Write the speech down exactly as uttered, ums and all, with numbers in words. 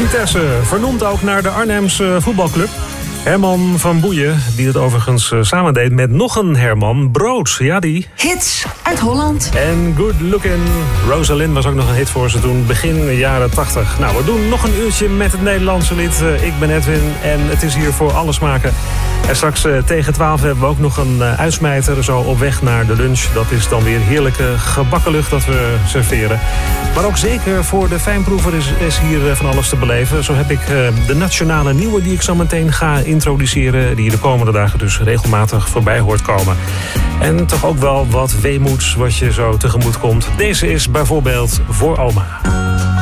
Vitesse, vernoemd ook naar de Arnhemse voetbalclub. Herman van Boeien, die het overigens uh, samen deed met nog een Herman, Brood. Ja, die. Hits uit Holland. En Good Lookin'. Rosalind was ook nog een hit voor ze toen, begin jaren tachtig. Nou, we doen nog een uurtje met het Nederlandse lied. Uh, ik ben Edwin en het is hier voor alle smaken. En straks uh, tegen twaalf hebben we ook nog een uh, uitsmijter zo op weg naar de lunch. Dat is dan weer heerlijke gebakken lucht dat we serveren. Maar ook zeker voor de fijnproever is, is hier uh, van alles te beleven. Zo heb ik uh, de nationale nieuwe die ik zo meteen ga introduceren. Die je de komende dagen dus regelmatig voorbij hoort komen. En toch ook wel wat weemoeds wat je zo tegemoet komt. Deze is bijvoorbeeld Voor Oma.